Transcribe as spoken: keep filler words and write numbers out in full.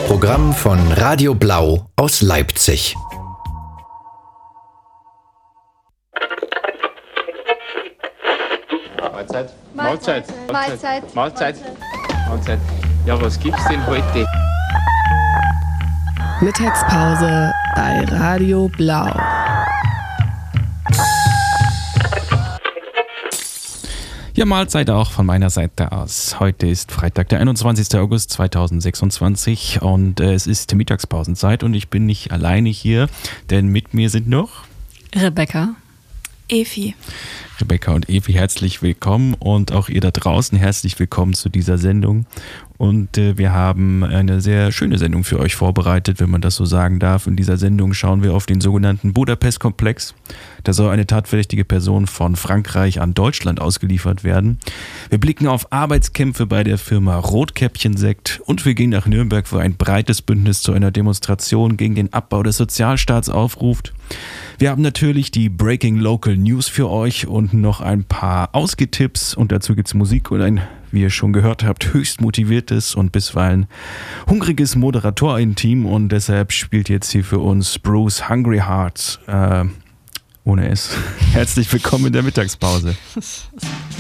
Programm von Radio Blau aus Leipzig. Mahlzeit. Mahlzeit. Mahlzeit. Mahlzeit. Mahlzeit. Ja, was gibt's denn heute? Mittagspause bei Radio Blau. Ja, Mahlzeit auch von meiner Seite aus. Heute ist Freitag, der einundzwanzigster August zweitausendsechsundzwanzig und äh, es ist Mittagspausenzeit und ich bin nicht alleine hier, denn mit mir sind noch Rebecca, Evi. Rebecca und Evi, herzlich willkommen und auch ihr da draußen herzlich willkommen zu dieser Sendung. Und äh, wir haben eine sehr schöne Sendung für euch vorbereitet, wenn man das so sagen darf. In dieser Sendung schauen wir auf den sogenannten Budapest-Komplex. Da soll eine tatverdächtige Person von Frankreich an Deutschland ausgeliefert werden. Wir blicken auf Arbeitskämpfe bei der Firma Rotkäppchen-Sekt und wir gehen nach Nürnberg, wo ein breites Bündnis zu einer Demonstration gegen den Abbau des Sozialstaats aufruft. Wir haben natürlich die Breaking Local News für euch und noch ein paar Ausgetipps und dazu gibt's Musik und ein, wie ihr schon gehört habt, höchst motiviertes und bisweilen hungriges Moderatorin-Team und deshalb spielt jetzt hier für uns Bruce Hungry Hearts äh, ohne S. Herzlich willkommen in der Mittagspause.